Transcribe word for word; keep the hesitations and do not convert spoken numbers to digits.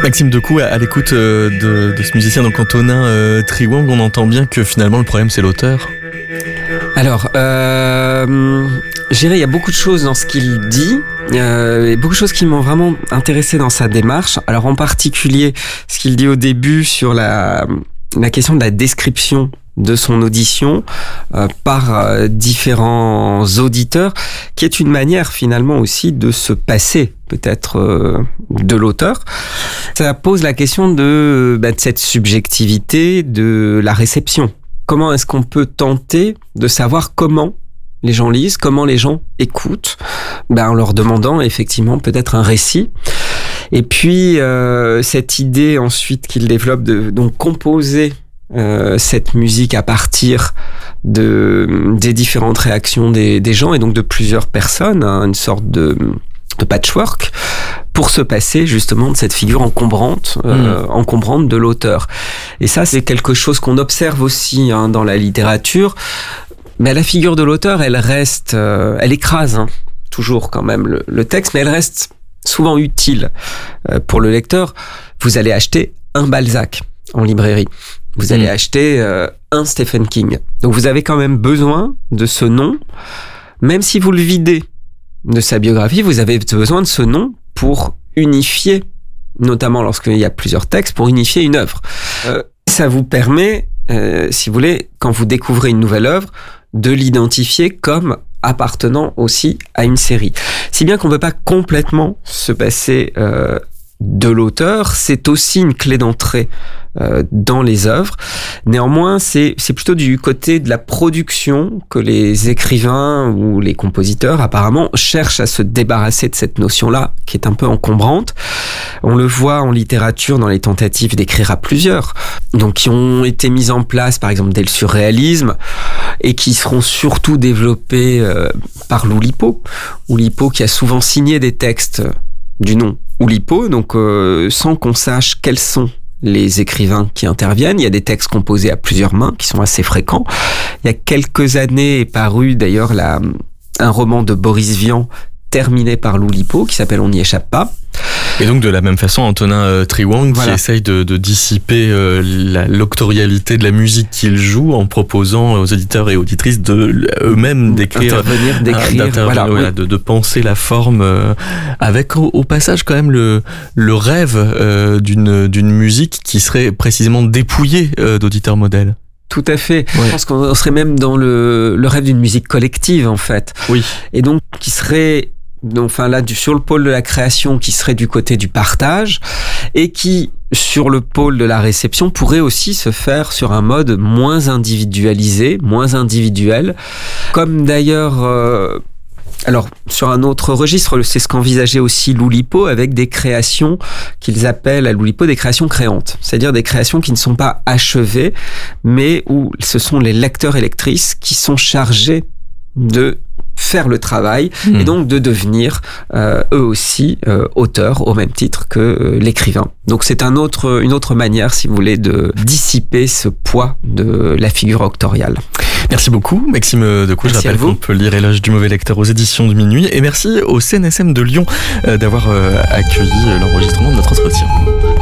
Maxime Decou, à l'écoute de, de ce musicien donc Antonin euh, Triwang, on entend bien que finalement le problème c'est l'auteur. Alors, euh, je dirais il y a beaucoup de choses dans ce qu'il dit, euh, et beaucoup de choses qui m'ont vraiment intéressé dans sa démarche. Alors en particulier, ce qu'il dit au début sur la, la question de la description de son audition euh, par euh, différents auditeurs, qui est une manière finalement aussi de se passer peut-être euh, de l'auteur. Ça pose la question de, bah, de cette subjectivité, de la réception. Comment est-ce qu'on peut tenter de savoir comment les gens lisent, comment les gens écoutent, ben, en leur demandant effectivement peut-être un récit. Et puis euh, cette idée ensuite qu'il développe de donc composer Euh, cette musique à partir de des différentes réactions des, des gens et donc de plusieurs personnes, hein, une sorte de, de patchwork pour se passer justement de cette figure encombrante, euh, mmh. encombrante de l'auteur. Et ça, c'est quelque chose qu'on observe aussi hein, dans la littérature. Mais la figure de l'auteur, elle reste, euh, elle écrase hein, toujours quand même le, le texte, mais elle reste souvent utile euh, pour le lecteur. Vous allez acheter un Balzac en librairie. Vous allez mmh. acheter euh, un Stephen King. Donc vous avez quand même besoin de ce nom, même si vous le videz de sa biographie, vous avez besoin de ce nom pour unifier, notamment lorsqu'il y a plusieurs textes, pour unifier une œuvre. Euh, ça vous permet, euh, si vous voulez, quand vous découvrez une nouvelle œuvre, de l'identifier comme appartenant aussi à une série. Si bien qu'on ne peut pas complètement se passer euh, de l'auteur, c'est aussi une clé d'entrée euh, dans les œuvres. Néanmoins, c'est, c'est plutôt du côté de la production que les écrivains ou les compositeurs, apparemment, cherchent à se débarrasser de cette notion-là, qui est un peu encombrante. On le voit en littérature dans les tentatives d'écrire à plusieurs, donc qui ont été mises en place, par exemple, dès le surréalisme, et qui seront surtout développées euh, par Oulipo. Oulipo qui a souvent signé des textes du nom Oulipo, donc euh, sans qu'on sache quels sont les écrivains qui interviennent. Il y a des textes composés à plusieurs mains qui sont assez fréquents. Il y a quelques années est paru d'ailleurs la, un roman de Boris Vian terminé par Oulipo qui s'appelle On n'y échappe pas. Et donc de la même façon, Antonin euh, Triwang voilà. qui essaye de, de dissiper euh, la, l'octorialité de la musique qu'il joue en proposant aux auditeurs et auditrices de eux-mêmes d'écrire, intervenir, d'écrire, euh, voilà, voilà, oui. de, de penser la forme, euh, avec au, au passage quand même le, le rêve euh, d'une, d'une musique qui serait précisément dépouillée euh, d'auditeurs modèles. Tout à fait. Ouais. Je pense qu'on serait même dans le, le rêve d'une musique collective en fait. Oui. Et donc qui serait donc, enfin là, du, sur le pôle de la création qui serait du côté du partage et qui, sur le pôle de la réception, pourrait aussi se faire sur un mode moins individualisé, moins individuel, comme d'ailleurs... Euh, alors, sur un autre registre, c'est ce qu'envisageait aussi Oulipo avec des créations qu'ils appellent à Oulipo des créations créantes. C'est-à-dire des créations qui ne sont pas achevées, mais où ce sont les lecteurs et lectrices qui sont chargés de faire le travail mmh. et donc de devenir euh, eux aussi euh, auteurs au même titre que euh, l'écrivain. Donc c'est un autre, une autre manière, si vous voulez, de dissiper ce poids de la figure auctoriale. Merci beaucoup Maxime Decou. Je rappelle qu'on peut lire Éloge du mauvais lecteur aux éditions de Minuit. Et merci au C N S M de Lyon euh, d'avoir euh, accueilli l'enregistrement de notre entretien.